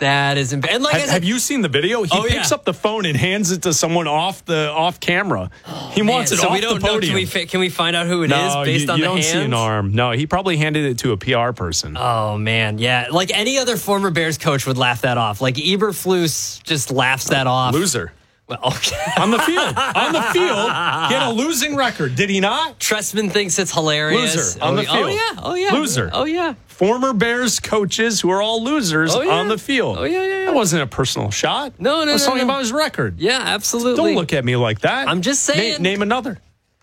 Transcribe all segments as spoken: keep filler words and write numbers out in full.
That is embarrassing. And like have, I said, have you seen the video? He oh, picks yeah. up the phone and hands it to someone off the off camera. Oh, he wants man. it so off we don't the know. podium. Can we, fi- can we find out who it no, is based you, on you the don't hands? see an arm. No, he probably handed it to a P R person. Oh, man. Yeah. Like any other former Bears coach would laugh that off. Like Eberflus just laughs that off. Loser. Well, okay. On the field. On the field. He had a losing record. Did he not? Trestman thinks it's hilarious. Loser. On oh, the field. Oh, yeah. Oh, yeah. Loser. Oh, yeah. Former Bears coaches who are all losers Oh, yeah. on the field. Oh, yeah, yeah, yeah. That wasn't a personal shot. No, no, I was no, talking no. about his record. Yeah, absolutely. Don't look at me like that. I'm just Na- saying. name another.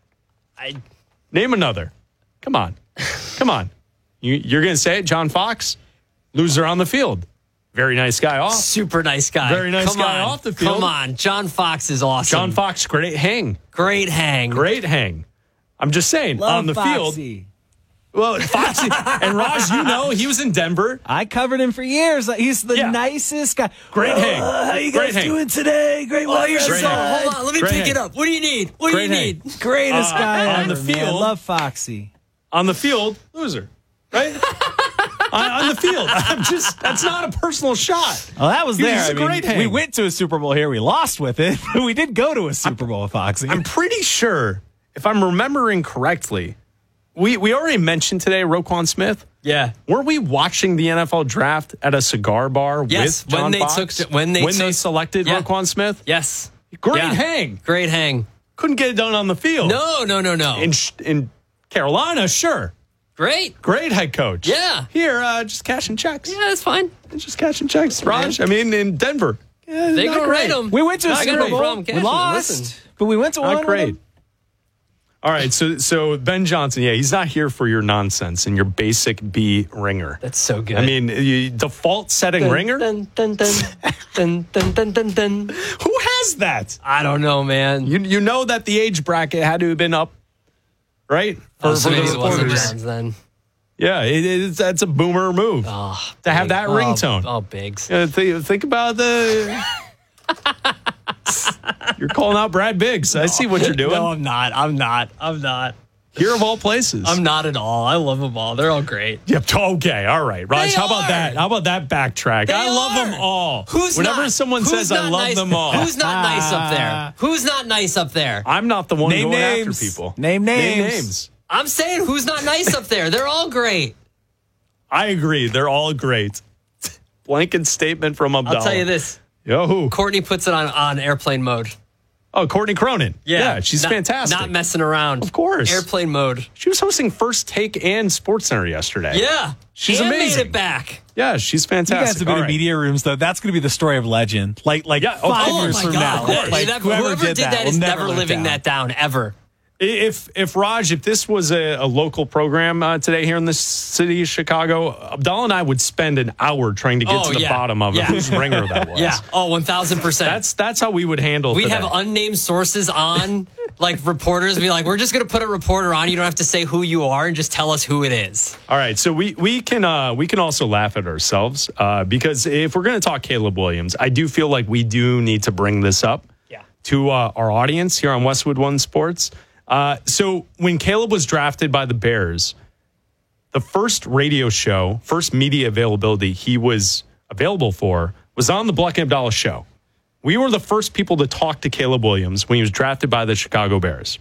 I, Name another. Come on. Come on. You, you're going to say it? John Fox? Loser on the field. Very nice guy off. super nice guy. Very nice Come guy on. off the field. Come on. John Fox is awesome. John Fox, great hang. Great hang. Great hang. I'm just saying, Love on the Foxy. field. Well, Foxy. And Raj, you know, he was in Denver. I covered him for years. He's the Yeah. nicest guy. Great hang. Uh, how you Great guys hang. doing today? Great Oh, weather you're Great so, hang. hold on. Let me Great pick hang. it up. What do you need? What Great do you hang. need? Greatest Uh, guy on the ever, man. field. Love Foxy. On the field, loser. Right? on, on the field. I'm just, that's not a personal shot. Well, that was He was there. a I mean, great hang. we went to a Super Bowl here. We lost with it. We did go to a Super Bowl with Foxy. I'm pretty sure, if I'm remembering correctly, we, we already mentioned today Roquan Smith. Yeah. Were we watching the N F L draft at a cigar bar Yes, with John when they Fox? took- when they when they took- selected Yeah. Roquan Smith? Yes. Great Yeah. hang. Great hang. Couldn't get it done on the field. No, no, no, no. In, in Carolina, sure. Great. Great head coach. Yeah. Here, uh, just cashing checks. Yeah, that's fine. Just cashing checks, Raj. I mean, in Denver. Yeah, They not go great. right them. we went to a I got Super no Bowl. problem We catching it. lost, Listen. but we went to one. Not with great. him. All right, so so Ben Johnson, yeah, he's not here for your nonsense and your basic B ringer. That's so good. I mean, you, default setting dun, ringer? Dun, dun, dun, dun, dun, dun, dun, dun. Who has that? I don't know, man. You you know that the age bracket had to have been up, right? For, Oh, so for the maybe it wasn't reporters. Browns then. Yeah, it, it's, that's a boomer move Oh, to have big. that Oh, ringtone. Oh, Biggs. Uh, think, think about the. You're calling out Brad Biggs. I see what you're doing. No, I'm not. I'm not. I'm not. Here of all places. I'm not at all. I love them all. They're all great. Yep. Okay. All right, Raj. They how about are. that? How about that backtrack? They I love are. them all. Who's Whenever not? someone Who's says I not love nice? them all, Who's not nice up there? Who's not nice up there? I'm not the one Name going names. after people. Name names. Name names. I'm saying who's not nice up there? They're all great. I agree. They're all great. Blanket statement from Abdallah. I'll tell you this. Yo, who? Courtney puts it on, on airplane mode. Oh, Courtney Cronin. Yeah, she's Not- fantastic. Not messing around. Of course. Airplane mode. She was hosting First Take and SportsCenter yesterday. Yeah. She's and amazing. made it back. Yeah, she's You fantastic. guys have been All in right. media rooms, though. That's going to be the story of legend. Like, like Yeah, of five course. years Oh, my from God. now. That- like, that- whoever, whoever did that, is will never live living down. that down, ever. If if Raj, if this was a, a local program uh, today here in the city of Chicago, Abdallah and I would spend an hour trying to get Oh, to the yeah. bottom of it, Yeah. whose ringer that was. Yeah. Oh, one thousand percent. That's that's how we would handle We'd today. have unnamed sources on, like reporters be like, we're just going to put a reporter on. You don't have to say who you are and just tell us who it is. All right, so we we can uh, we can also laugh at ourselves uh, because if we're going to talk Caleb Williams, I do feel like we do need to bring this up Yeah. to uh, our audience here on Westwood One Sports. Uh, so when Caleb was drafted by the Bears, the first radio show, first media availability he was available for was on the Black and Abdallah show. We were the first people to talk to Caleb Williams when he was drafted by the Chicago Bears.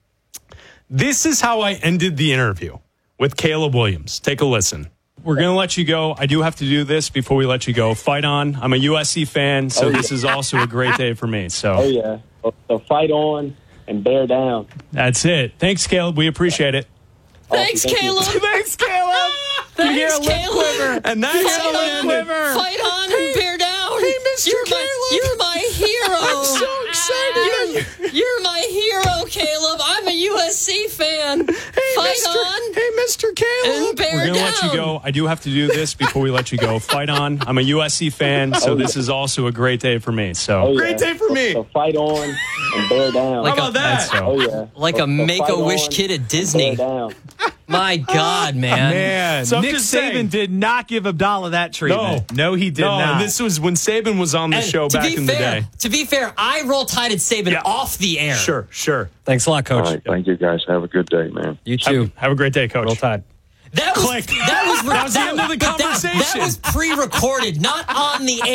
This is how I ended the interview with Caleb Williams. Take a listen. We're going to let you go. I do have to do this before we let you go. Fight on. I'm a U S C fan, so Oh, yeah. this is also a great day for me. So Oh, yeah. So fight on and bear down. that's it. Thanks, Caleb. We appreciate it. Thanks, Thank you. Caleb. Thanks, Caleb. Thanks, a lip Caleb. quiver. And that's Fight how it on, ended. fight on and bear down. Hey, Mister you're Caleb. my, you're my hero. I'm so excited. You're, you're my hero, Caleb. I'm a U S C fan. Hey, fight Mister on Hey, Mister Caleb. and bear We're down. going to let you go. I do have to do this before we let you go. Fight on. I'm a U S C fan, so Oh, this is also a great day for me. So Oh, yeah. great day for me. So fight on and bear down. Like How about a- that? Oh, yeah. Like So- a so fight Make-A-Wish on kid at and Disney. bear down. My God, man. Man, So I'm Nick just Saban saying. did not give Abdallah that treatment. No, he did no, not. and this was when Saban was on the And show to back be in fair, the day. To be fair, I roll tided Saban Yeah. off the air. Sure, sure. Thanks a lot, All Coach. right. Thank you, guys. Have a good day, man. You too. Have, have a great day, Coach. Roll Tide. That was Click. that was, That was the end of the but that- conversation. That was pre-recorded, not on the air.